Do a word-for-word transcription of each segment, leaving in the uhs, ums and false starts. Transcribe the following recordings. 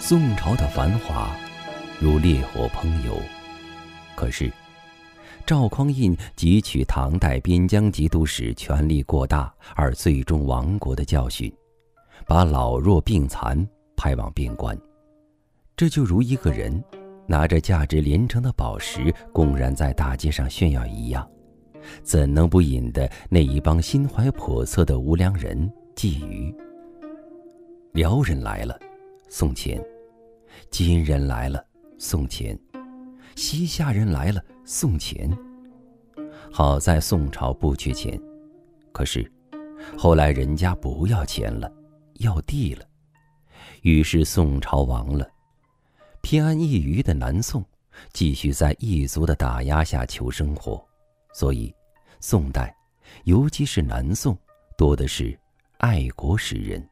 宋朝的繁华如烈火烹油，可是赵匡胤汲取唐代边疆节度使权力过大而最终亡国的教训，把老弱病残派往边关。这就如一个人拿着价值连城的宝石公然在大街上炫耀一样，怎能不引得那一帮心怀叵测的无良人觊觎？辽人来了，送钱；金人来了，送钱；西夏人来了，送钱。好在宋朝不缺钱，可是后来人家不要钱了，要地了，于是宋朝亡了。偏安一隅的南宋继续在异族的打压下求生活，所以宋代尤其是南宋多的是爱国诗人。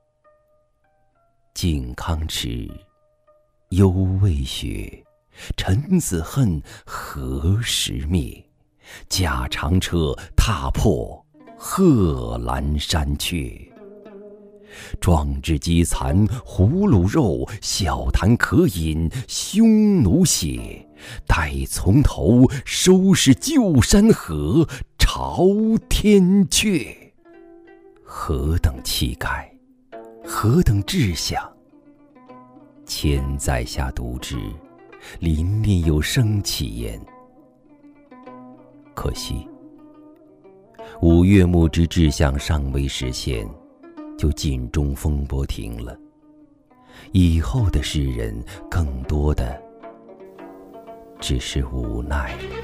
靖康耻，犹未雪，臣子恨，何时灭？驾长车，踏破贺兰山缺。壮志饥残胡虏肉，笑谈渴饮匈奴血。待从头，收拾旧山河，朝天阙。何等气概，何等志向！千载下读之，临临有生气焉。可惜五岳牧之志向尚未实现，就尽中风波停了。以后的诗人更多的只是无奈了。